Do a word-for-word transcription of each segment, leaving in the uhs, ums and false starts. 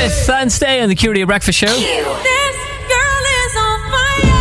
with and Stay on the Q Radio Breakfast Show. This girl is on fire.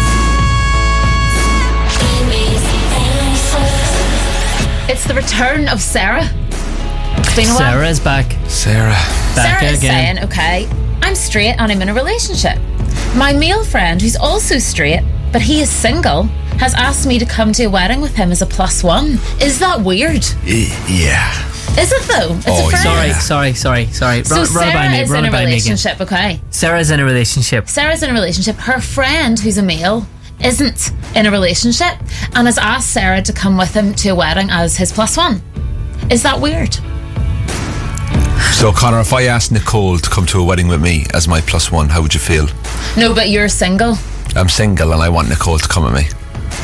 It's the return of Sarah. It's been a while. Sarah's back. Sarah. Back Sarah is again. saying, okay, I'm straight and I'm in a relationship. My male friend, who's also straight, but he is single, has asked me to come to a wedding with him as a plus one. Is that weird? Y- yeah. Is it though? It's Oh, a friend. Sorry, sorry, sorry, sorry. So Run, run Sarah it by me. is Run in it a by me again. relationship, okay? Sarah's in a relationship. Sarah's in a relationship. Her friend, who's a male, isn't in a relationship and has asked Sarah to come with him to a wedding as his plus one. Is that weird? So, Connor, if I asked Nicole to come to a wedding with me as my plus one, how would you feel? No, but you're single. I'm single and I want Nicole to come with me.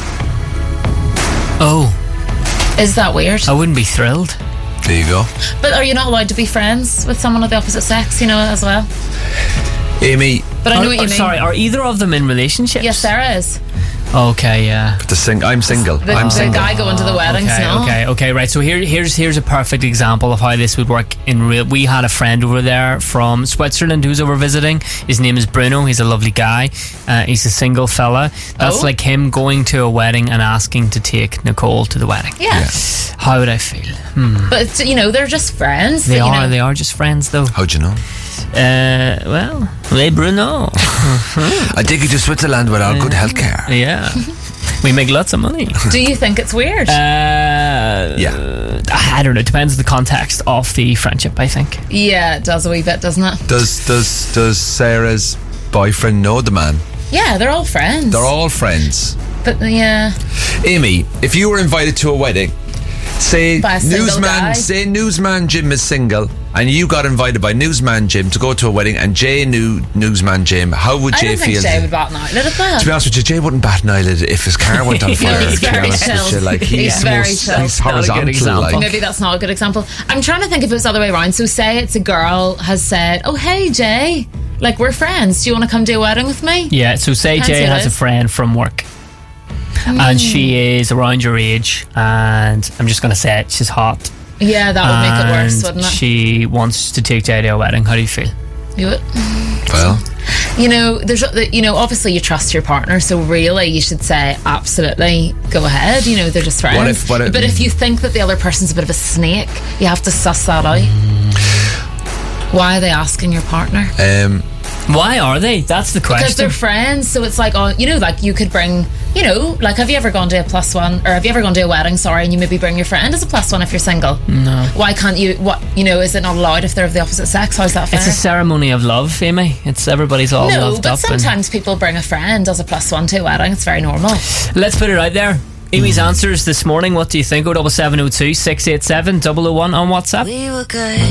Oh, Is that weird? I wouldn't be thrilled. There you go. But are you not allowed to be friends with someone of the opposite sex, you know, as well? Amy, But I know Are- what you are- mean. Sorry, are either of them in relationships? Yes, Sarah is. Okay, yeah. the sing- I'm single. The, I'm the single. guy going to the weddings, Okay, no? okay, okay, right. So here, here's here's a perfect example of how this would work in real. We had a friend over there from Switzerland who's over visiting. His name is Bruno. He's a lovely guy. Uh, he's a single fella. That's Oh. like him going to a wedding and asking to take Nicole to the wedding. Yeah. How would I feel? Hmm. But, it's, you know, they're just friends. They that, you are. know, They are just friends, though. How'd you know? Uh, well, hey Bruno. I take you to Switzerland with our good healthcare. Yeah, we make lots of money. Do you think it's weird? Uh, Yeah. I don't know. It depends on the context of the friendship, I think. yeah, it does a wee bit, doesn't it? Does does does Sarah's boyfriend know the man? Yeah, they're all friends. They're all friends. But, yeah. Amy, if you were invited to a wedding, say By a single newsman, guy. say newsman Jim is single, and you got invited by newsman Jim to go to a wedding, and Jay knew newsman Jim. How would I Jay don't think feel? Jay would bat an eyelid at that. To be honest with you, Jay wouldn't bat an eyelid if his car went on fire. he's to be very honest with chill. you, like he's, He's very most, chill. he's Not a good horizontal. example. Like. Maybe that's not a good example. I'm trying to think if it was the other way around. So say it's a girl has said, oh, hey, Jay, like, we're friends. Do you want to come to a wedding with me? Yeah. So say Fancy Jay has a this. friend from work, and she is around your age, and I'm just going to say it. She's hot. Yeah, that would make it worse, and wouldn't it? She wants to take Jay to a wedding. How do you feel? You would. Well, You know, there's, you know, obviously you trust your partner, so really you should say absolutely go ahead. You know, they're just friends. What if- what if- but if you think that the other person's a bit of a snake, you have to suss that out. Why are they asking your partner? um, Why are they? That's the Because question. they're friends, so it's like, oh, you know, like you could bring, you know, like have you ever gone to a plus one, or have you ever gone to a wedding? Sorry, and you maybe bring your friend as a plus one if you're single. No. Why can't you? What, you know, is it not allowed if they're of the opposite sex? How's that fair? It's a ceremony of love, Amy. It's everybody's all no, loved but up. and sometimes people bring a friend as a plus one to a wedding. It's very normal. let's put it out there. Amy's answers this morning. What do you think? oh seven seven oh two, six eight seven, double oh one on WhatsApp. We were good.